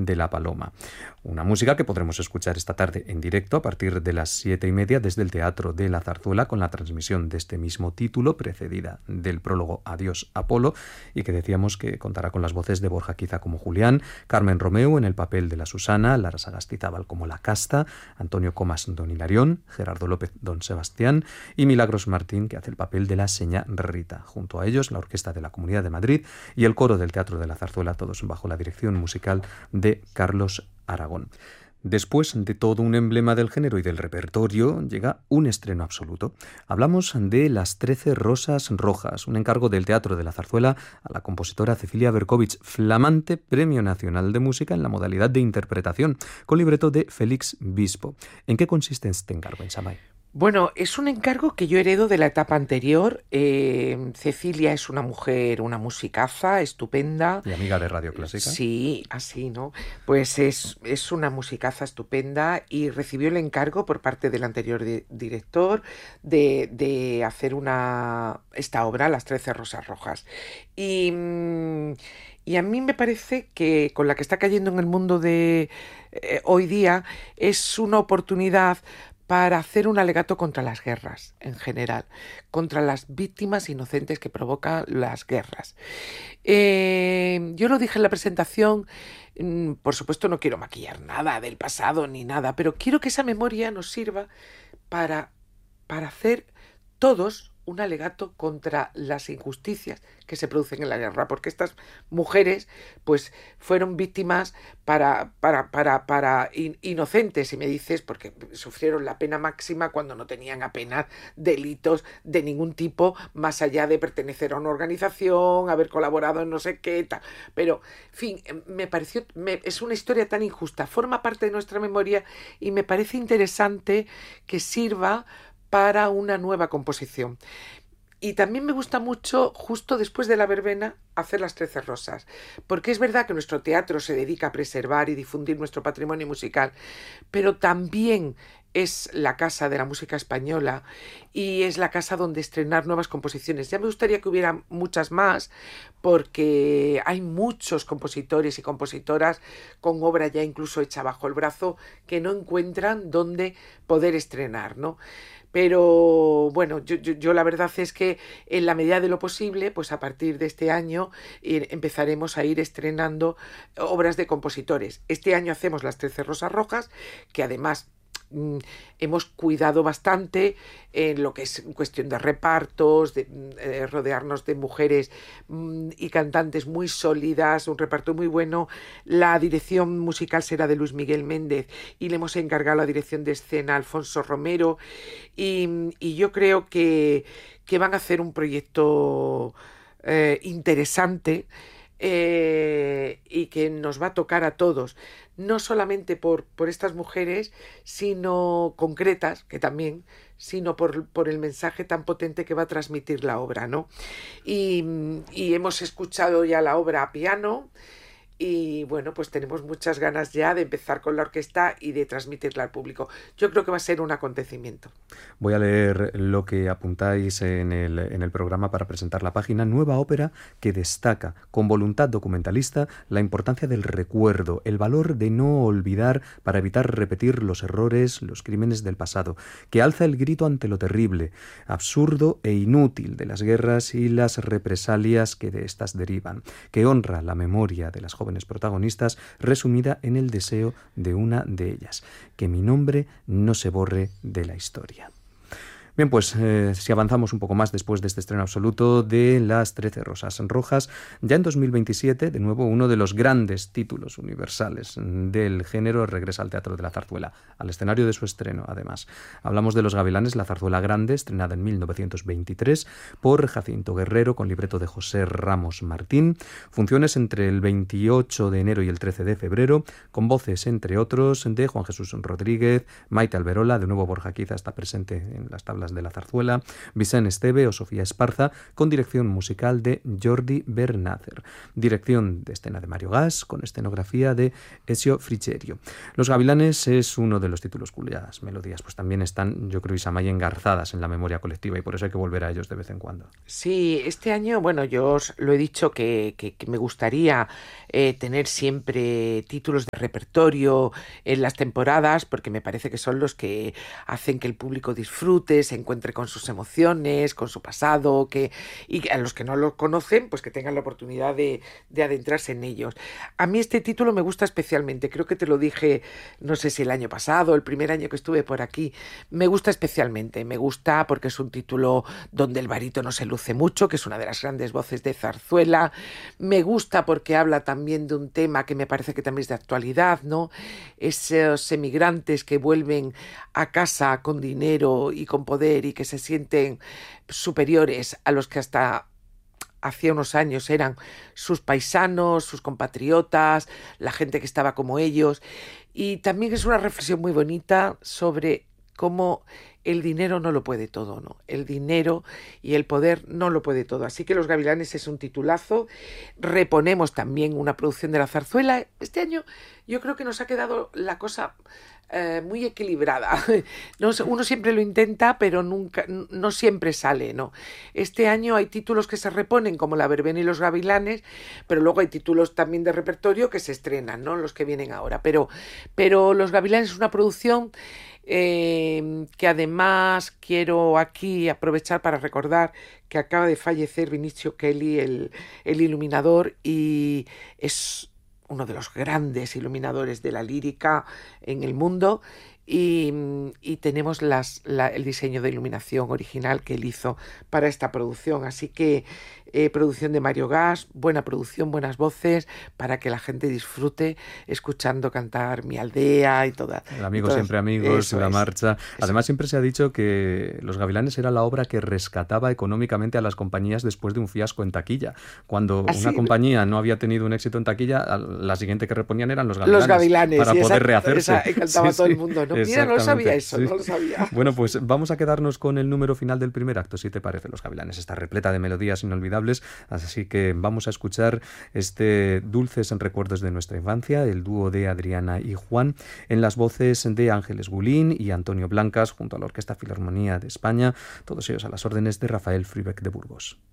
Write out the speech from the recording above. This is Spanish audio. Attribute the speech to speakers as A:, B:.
A: de la Paloma. Una música que podremos escuchar esta tarde en directo a partir de las 7:30 desde el Teatro de la Zarzuela, con la transmisión de este mismo título, precedida del prólogo Adiós Apolo, y que decíamos que contará con las voces de Borja Quiza como Julián, Carmen Romeu en el papel de la Susana, Lara Sagastizábal como la Casta, Antonio Comas don Hilarión, Gerardo López don Sebastián y Milagros Martín, que hace el papel de la señá Rita. Junto a ellos, la Orquesta de la Comunidad de Madrid y el coro del Teatro de la Zarzuela, todos bajo la dirección musical de Carlos Aragón. Después de todo un emblema del género y del repertorio, llega un estreno absoluto. Hablamos de Las 13 Rosas Rojas, un encargo del Teatro de la Zarzuela a la compositora Cecilia Berkovich, flamante Premio Nacional de Música en la modalidad de interpretación, con libreto de Félix Bispo. ¿En qué consiste este encargo, Ensamay?
B: Bueno, es un encargo que yo heredo de la etapa anterior. Cecilia es una mujer, una musicaza estupenda.
A: Y amiga de Radio Clásica.
B: Sí, así, ¿no? Pues es una musicaza estupenda y recibió el encargo por parte del anterior director de hacer esta obra, Las 13 Rosas Rojas. Y a mí me parece que con la que está cayendo en el mundo de hoy día es una oportunidad para hacer un alegato contra las guerras en general, contra las víctimas inocentes que provocan las guerras. Yo lo dije en la presentación, por supuesto no quiero maquillar nada del pasado ni nada, pero quiero que esa memoria nos sirva para hacer todos un alegato contra las injusticias que se producen en la guerra, porque estas mujeres pues fueron víctimas para inocentes, si me dices, porque sufrieron la pena máxima cuando no tenían apenas delitos de ningún tipo, más allá de pertenecer a una organización, haber colaborado en no sé qué, tal. Pero, en fin, me pareció, es una historia tan injusta, forma parte de nuestra memoria y me parece interesante que sirva para una nueva composición. Y también me gusta mucho, justo después de la verbena, hacer Las 13 Rosas, porque es verdad que nuestro teatro se dedica a preservar y difundir nuestro patrimonio musical, pero también es la casa de la música española y es la casa donde estrenar nuevas composiciones. Ya me gustaría que hubiera muchas más, porque hay muchos compositores y compositoras con obra ya incluso hecha bajo el brazo que no encuentran dónde poder estrenar, ¿no? Pero bueno, yo la verdad es que en la medida de lo posible, pues a partir de este año empezaremos a ir estrenando obras de compositores. Este año hacemos Las 13 Rosas Rojas, que además hemos cuidado bastante en lo que es cuestión de repartos, de rodearnos de mujeres y cantantes muy sólidas, un reparto muy bueno. La dirección musical será de Luis Miguel Méndez y le hemos encargado la dirección de escena a Alfonso Romero y yo creo que van a hacer un proyecto interesante y que nos va a tocar a todos, no solamente por estas mujeres, sino concretas, que también, sino por el mensaje tan potente que va a transmitir la obra, ¿no? Y hemos escuchado ya la obra a piano y bueno, pues tenemos muchas ganas ya de empezar con la orquesta y de transmitirla al público. Yo creo que va a ser un acontecimiento.
A: Voy a leer lo que apuntáis en el programa para presentar la página. Nueva ópera que destaca con voluntad documentalista la importancia del recuerdo, el valor de no olvidar para evitar repetir los errores, los crímenes del pasado, que alza el grito ante lo terrible, absurdo e inútil de las guerras y las represalias que de estas derivan, que honra la memoria de las jóvenes protagonistas, resumida en el deseo de una de ellas: que mi nombre no se borre de la historia. Bien, pues si avanzamos un poco más después de este estreno absoluto de Las 13 Rosas Rojas, ya en 2027, de nuevo, uno de los grandes títulos universales del género regresa al Teatro de la Zarzuela, al escenario de su estreno, además. Hablamos de Los Gavilanes, la zarzuela grande, estrenada en 1923 por Jacinto Guerrero, con libreto de José Ramos Martín. Funciones entre el 28 de enero y el 13 de febrero, con voces, entre otros, de Juan Jesús Rodríguez, Maite Alberola, de nuevo Borja Quiza está presente en las tablas Leyendas de la Zarzuela, Vicent Esteve o Sofía Esparza, con dirección musical de Jordi Bernácer. Dirección de escena de Mario Gas, con escenografía de Ezio Frigerio. Los Gavilanes es uno de los títulos cuyas melodías pues también están, yo creo, Isamay, engarzadas en la memoria colectiva, y por eso hay que volver a ellos de vez en cuando.
B: Sí, este año, bueno, yo os lo he dicho que me gustaría tener siempre títulos de repertorio en las temporadas, porque me parece que son los que hacen que el público disfrute, se encuentre con sus emociones, con su pasado, y a los que no lo conocen, pues que tengan la oportunidad de adentrarse en ellos. A mí este título me gusta especialmente, creo que te lo dije, no sé si el año pasado, el primer año que estuve por aquí, me gusta especialmente, me gusta porque es un título donde el barítono se luce mucho, que es una de las grandes voces de zarzuela, me gusta porque habla también de un tema que me parece que también es de actualidad, ¿no? Esos emigrantes que vuelven a casa con dinero y con poder y que se sienten superiores a los que hasta hacía unos años eran sus paisanos, sus compatriotas, la gente que estaba como ellos. Y también es una reflexión muy bonita sobre cómo el dinero no lo puede todo, ¿no? El dinero y el poder no lo puede todo. Así que Los Gavilanes es un titulazo. Reponemos también una producción de la zarzuela. Este año yo creo que nos ha quedado la cosa muy equilibrada. Uno siempre lo intenta, pero no siempre sale, ¿no? Este año hay títulos que se reponen, como La Verbena y Los Gavilanes, pero luego hay títulos también de repertorio que se estrenan, ¿no? Los que vienen ahora. Pero Los Gavilanes es una producción que además quiero aquí aprovechar para recordar que acaba de fallecer Vinicio Kelly, el iluminador, y es uno de los grandes iluminadores de la lírica en el mundo, y tenemos el diseño de iluminación original que él hizo para esta producción. Así que producción de Mario Gas, buena producción, buenas voces, para que la gente disfrute escuchando cantar Mi Aldea y toda.
A: El amigo siempre amigos, La Marcha. Además, siempre se ha dicho que Los Gavilanes era la obra que rescataba económicamente a las compañías después de un fiasco en taquilla. Cuando una compañía no había tenido un éxito en taquilla, la siguiente que reponían eran Los Gavilanes. Para poder rehacerse.
B: Cantaba todo el mundo, ¿no? Mira, no lo sabía eso, no lo sabía.
A: Bueno, pues vamos a quedarnos con el número final del primer acto, si te parece. Los Gavilanes está repleta de melodías inolvidables, así que vamos a escuchar Dulces en recuerdos de nuestra infancia, el dúo de Adriana y Juan, en las voces de Ángeles Gulín y Antonio Blancas, junto a la Orquesta Filarmonía de España, todos ellos a las órdenes de Rafael Fribeck de Burgos.